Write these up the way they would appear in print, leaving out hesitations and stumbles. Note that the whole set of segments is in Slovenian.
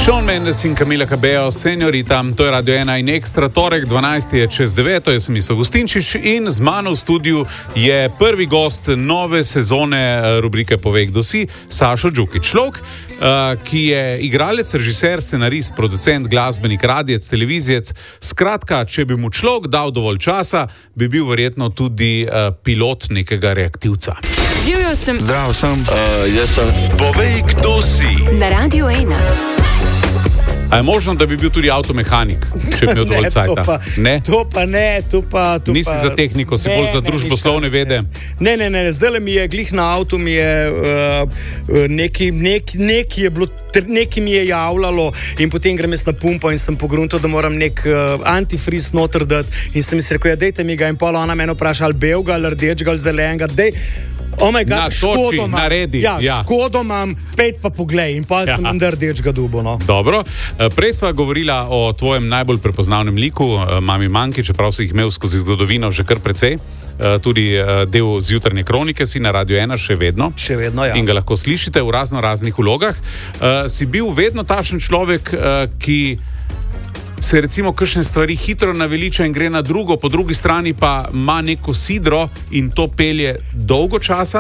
Shawn Mendes in Camila Cabello, Señorita, to je Radio 1 in Ekstra, torek 12 je čez 9, jaz sem Miso Gustinčič in z mano v studiu je prvi gost nove sezone rubrike Povej, kdo si, Sašo Džukić. Človek, ki je igralec, režiser, scenarist, producent, glasbenik, radijec, televizijec. Skratka, če bi mu človek dal dovolj časa, bi bil verjetno tudi pilot nekega reaktivca. Živjo sem. Zdravo sem. Jaz sem. Povej, kdo si. Na Radio 1. A je možno, da bi bil tudi avtomehanik, če bi imel dovolj cajta? Ne, to pa ne. Nisi za tehniko, si bolj za družboslovne vede? Ne. Zdaj mi je glih na avtu, mi je neki je bilo, neki mi je javljalo in potem grem jaz na pumpo in sem pogruntal, da moram nek antifriz noter dati in sem si rekel, ja, dejte mi ga in pol ona mene vpraša, ali belga, ali rdečega, ali zelenega, dej. Oh my God, škodo imam. Škodo imam, pet pa poglej in pa sem vendar rdečega dubo. No. Dobro, prej sva govorila o tvojem najbolj prepoznavnem liku, Mami Manki, čeprav si jih imel skozi zgodovino že kar precej. Tudi del Zjutrajne kronike si na Radio 1 še vedno. Še vedno, ja. In ga lahko slišite v raznih vlogah. Si bil vedno takšen človek, ki se recimo kakšne stvari hitro naveliča in gre na drugo, po drugi strani pa ima neko sidro in to pelje dolgo časa?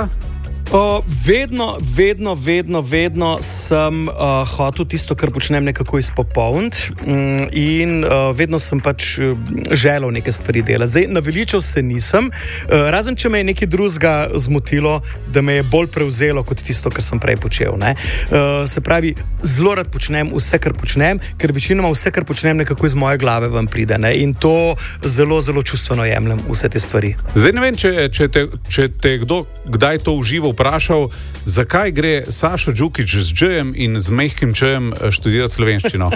Vedno sem hotel tisto, kar počnem, nekako izpopolniti in vedno sem pač želel neke stvari delati. Zdaj, naveličal se nisem, razen če me je nekaj drugega zmotilo, da me je bolj prevzelo kot tisto, kar sem prej počel. Ne? Se pravi, zelo rad počnem vse, kar počnem, ker večinoma vse, kar počnem, nekako iz moje glave vam pride. Ne? In to zelo, zelo čustveno jemljem vse te stvari. Zdaj ne vem, če te kdo kdaj to uživo vprašal, zakaj gre Sašo Džukić z džejem in z mehkim čejem študirati slovenščino?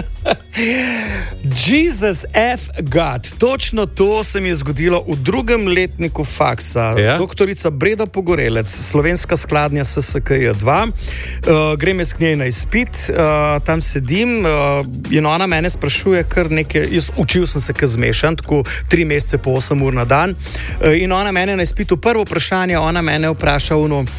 Jesus F. God. Točno to se mi je zgodilo v drugem letniku faksa. Ja? Doktorica Breda Pogorelec, slovenska skladnja SSKJ 2. Grem jaz k njej na izpit, tam sedim in ona mene sprašuje kar nekaj, jaz učil sem se zmešan, tako 3 mesece po 8 ur na dan in ona mene na izpitu, prvo vprašanje, ona mene vpraša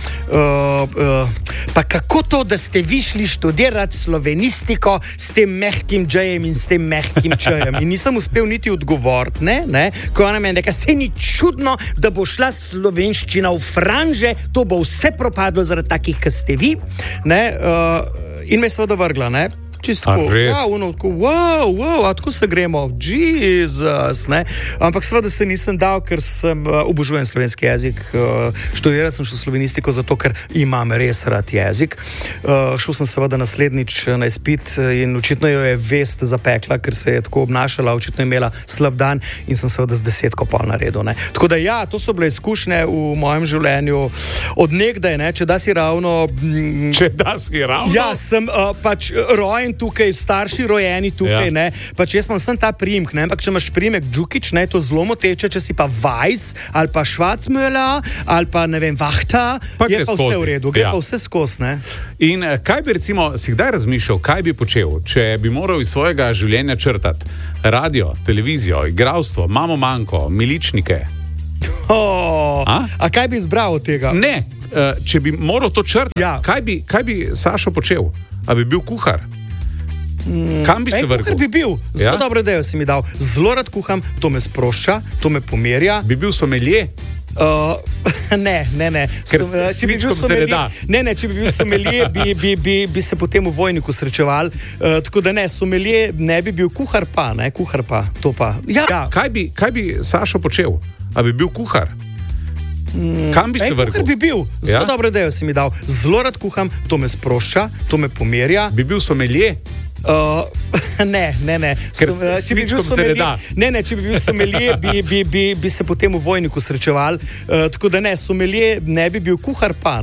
pa kako to, da ste vi šli študirati slovenistiko s tem mehkim džejem in s tem mehkim čejem? In nisem uspel niti odgovoriti, ne? Ko ona meni reka, se ni čudno, da bo šla slovenščina v franže, to bo vse propadlo zaradi takih, kot ste vi, ne? In me je seveda vrgla, ne? Čisto wow, a tako se gremo, Jesus, ne? Ampak seveda se nisem dal, ker sem obožujem slovenski jezik, študiral sem še slovenistiko zato, ker imam res rad jezik. Šel sem seveda naslednjič na izpit in očitno jo je vest zapekla, ker se je tako obnašala, očitno je imela slab dan in sem seveda z 10 pol naredil, ne? Tako da ja, to so bile izkušnje v mojem življenju od nekdaj, ne? Če da si ravno... Ja, sem pač rojen tukaj, starši rojeni tukaj, ja. Ne, pač jaz imam sem ta priimek, ne, ampak če imaš priimek Džukić, ne, to zelo moteče, če si pa Weiss ali pa Schwarzmüller ali pa ne vem, Vahta, je pa vse v redu, gre pa vse skozi, ne. In kaj bi recimo, si kdaj razmišljal, kaj bi počel, če bi moral iz svojega življenja črtati radio, televizijo, igralstvo, Mamo Manko, Miličnike? A kaj bi izbral od tega? Ne, če bi moral to črtati, ja. Kaj bi Sašo počel? A bi bil kuhar? Kam bi se vrgel? Kuhar bi bil, zelo dobro idejo si mi dal. Zelo rad kuham, to me sprošča, to me pomerja. Bi bil somelje? Ne. Ker če bi bil somelje, bi se potem v vojniku srečeval. Tako da ne, somelje ne bi bil, kuhar pa, to pa. Ja. Kaj bi Sašo počel? A bi bil kuhar? Kam bi se vrgel? Kuhar bi bil, zelo dobro idejo si mi dal. Zelo rad kuham, to me sprošča, to me pomerja. Bi bil somelje? Ne. Ker če bi bil somelje, bi se potem v vojniku srečeval. Tako da ne, somelje ne bi bil, kuhar pa.